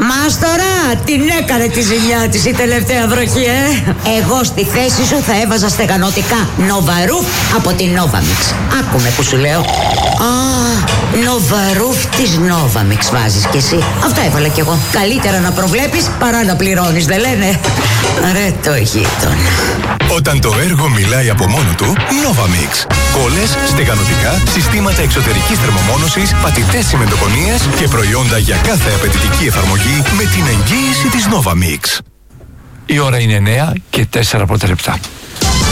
Μάστορα, την έκανε τη ζημιά της η τελευταία βροχή, Εγώ στη θέση σου θα έβαζα στεγανωτικά Νοβαρούφ από την Novamix. Άκουμε που σου λέω. Νοβαρούφ της Novamix βάζεις κι εσύ. Αυτά έβαλα κι εγώ. Καλύτερα να προβλέπεις παρά να πληρώνεις, δεν λένε? Ρε το γείτονα. Όταν το έργο μιλάει από μόνο του, Novamix. Κόλλες, στεγανωτικά, συστήματα εξωτερικής θερμομόνωσης, πατητές συμμετοκονίες και προϊόντα για κάθε απαιτητική εφαρμογή με την εγγύηση της Novamix. Η ώρα είναι 9 και 4 πρώτα λεπτά.